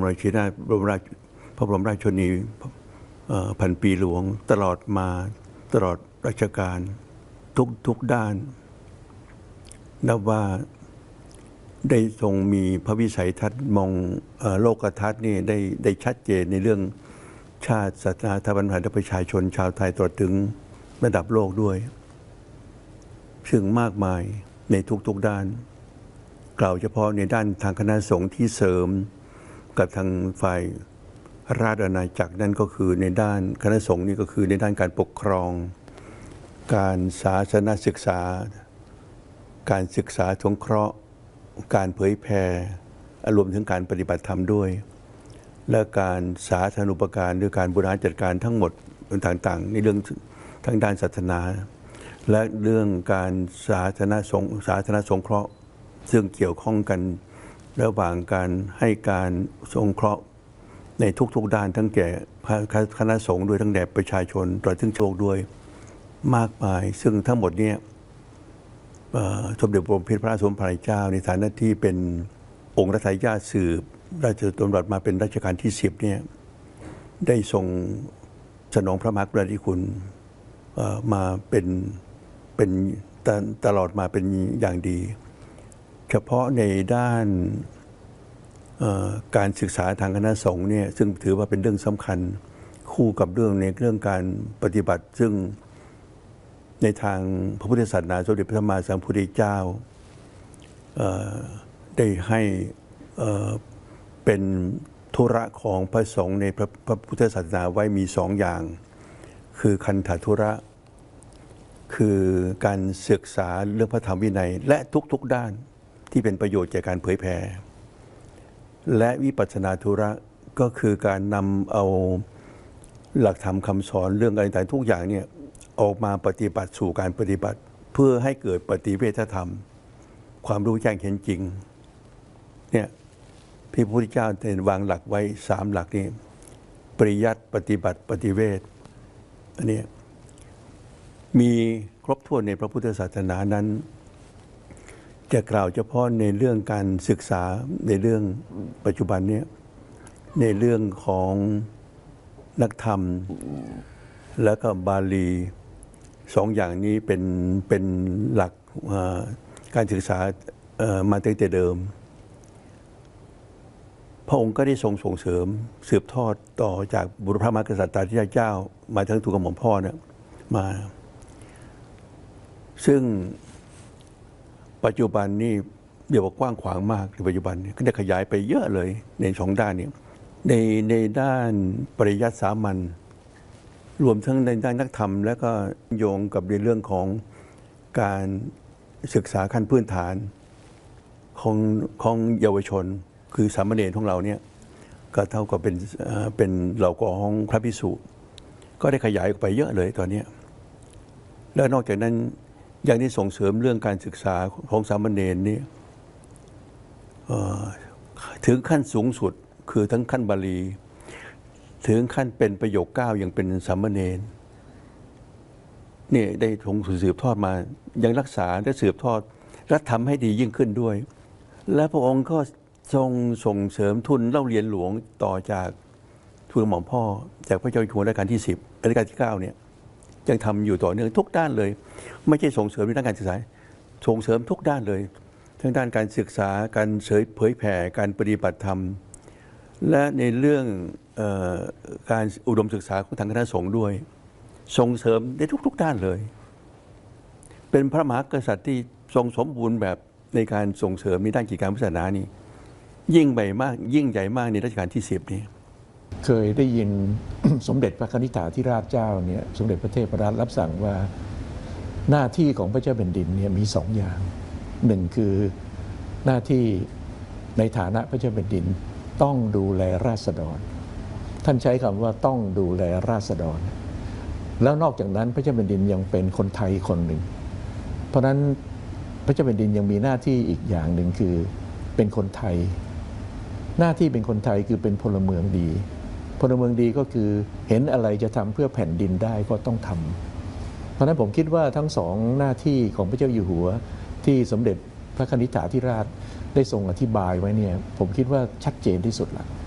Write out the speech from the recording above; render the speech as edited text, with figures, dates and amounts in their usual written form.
ราชินีนาถพระบรมราชชนนีพันปีหลวงตลอดราชการทุกด้านนับว่าได้ทรงมีพระวิสัยทัศน์มองโลกทัศน์นี่ได้ชัดเจนในเรื่องชาติศาสนาสถาบันพระมหากษัตริย์ประชาชนชาวไทยตลอดถึงระดับโลกด้วยซึ่งมากมายในทุกด้านกล่าวเฉพาะในด้านทางคณะสงฆ์ที่เสริมกับทางฝ่ายราชอาณาจักรนั่นก็คือในด้านคณะสงฆ์นี่ก็คือในด้านการปกครองการศาสนศึกษาการศึกษาสงเคราะห์การเผยแผ่รวมถึงการปฏิบัติธรรมด้วยและการสาธารณูปการด้วยการบริหารจัดการทั้งหมดต่างๆในเรื่องทั้งด้านศาสนาและเรื่องการสาธารณสงเคราะห์ซึ่งเกี่ยวข้องกันระหว่างการให้การสงเคราะห์ในทุกด้านทั้งแก่คณะสงฆ์ด้วยทั้งแด่ประชาชนตลอดถึงโลกด้วยมากมายซึ่งทั้งหมดเนี่ยสมเด็จพระบรมพระสมภารเจ้าในฐานะที่เป็นองค์รัชทายาทสืบราชดำรัสมาเป็นรัชกาลที่10เนี่ยได้ทรงสนองพระมหากรุณาธิคุณมาเป็นตลอดมาเป็นอย่างดีเฉพาะในด้านการศึกษาทางคณะสงฆ์เนี่ยซึ่งถือว่าเป็นเรื่องสำคัญคู่กับเรื่องการปฏิบัติซึ่งในทางพระพุทธศาสนาสมเด็จพระสัมมาสัมพุทธเจ้าได้ให้เป็นธุระของพระสงฆ์ในพระพุทธศาสนาไว้มี2อย่างคือคันธธุระคือการศึกษาเรื่องพระธรรมวินัยและทุกด้านที่เป็นประโยชน์แก่การเผยแผ่และวิปัสสนาธุระก็คือการนำเอาหลักธรรมคำสอนเรื่องอะไรต่างทุกอย่างเนี่ยออกมาปฏิบัติสู่การปฏิบัติเพื่อให้เกิดปฏิเวทธรรมความรู้แจ้งเห็นจริงเนี่ยพระพุทธเจ้าได้วางหลักไว้3หลักนี้ปริยัติปฏิบัติปฏิเวทอันนี้มีครบถ้วนในพระพุทธศาสนานั้นจะกล่าวเฉพาะในเรื่องการศึกษาในเรื่องปัจจุบันนี้ในเรื่องของนักธรรมแล้วก็บาลี2อย่างนี้เป็นหลักการศึกษามาตั้งแต่เดิมพระองค์ก็ได้ส่งเสริมสืบทอดต่อจากบุรพมหากษัตริย์ที่เจ้ามาทั้งถูกกระหม่อมพ่อเนี่ยมาซึ่งปัจจุบันนี่เดี๋ยวว่ากว้างขวางมากในปัจจุบันก็ได้ขยายไปเยอะเลยใน2ด้านนี้ในด้านปริยัติสามัญรวมทั้งในด้านนักธรรมและก็โยงกับในเรื่องของการศึกษาขั้นพื้นฐานของเยาวชนคือสามเณรของเราเนี่ยก็เท่ากับเป็นเหล่ากองพระภิกษุก็ได้ขยายออกไปเยอะเลยตอนนี้แล้วนอกจากนั้นยังได้ส่งเสริมเรื่องการศึกษาของสามเณรนี่ถึงขั้นสูงสุดคือทั้งขั้นบาลีถึงขั้นเป็นประโยค9ยังเป็นสามเณรนี่ได้ทรงสืบทอดมายังรักษาและสืบทอดและทำให้ดียิ่งขึ้นด้วยและพระองค์ก็ทรงส่งเสริมทุนเล่าเรียนหลวงต่อจากทุนหม่อมพ่อจากพระเจ้าอยู่หัวรัชกาลที่10รัชกาลที่9เนี่ยยังทำอยู่ต่อเนื่องทุกด้านเลยไม่ใช่ส่งเสริมในด้านการศึกษาส่งเสริมทุกด้านเลยทั้งด้านการศึกษาการเผยแผ่การปฏิบัติธรรมและในเรื่องการอุดมศึกษาของทางคณะสงฆ์ด้วยส่งเสริมในทุกด้านเลยเป็นพระมหากษัตริย์ที่ทรงสมบูรณ์แบบในการส่งเสริมในด้านกิจการพุทธศาสนานี่ยิ่งใหญ่มากยิ่งใหญ่มากในรัชกาลที่10นี้เคยได้ยิน สมเด็จพระคณิษฐาธิราชเจ้าเนี่ยสมเด็จพระเทพรัตน์รับสั่งว่าหน้าที่ของพระเจ้าแผ่นดินเนี่ยมี2อย่าง1คือหน้าที่ในฐานะพระเจ้าแผ่นดินต้องดูแลราษฎรท่านใช้คำว่าต้องดูแลราษฎรแล้วนอกจากนั้นพระเจ้าแผ่นดินยังเป็นคนไทยคนหนึ่งเพราะฉะนั้นพระเจ้าแผ่นดินยังมีหน้าที่อีกอย่างหนึ่งคือเป็นคนไทยหน้าที่เป็นคนไทยคือเป็นพลเมืองดีพลเมืองดีก็คือเห็นอะไรจะทำเพื่อแผ่นดินได้ก็ต้องทำเพราะฉะนั้นผมคิดว่าทั้ง2หน้าที่ของพระเจ้าอยู่หัวที่สมเด็จพระคณิษฐาธิราชได้ทรงอธิบายไว้เนี่ยผมคิดว่าชัดเจนที่สุดละ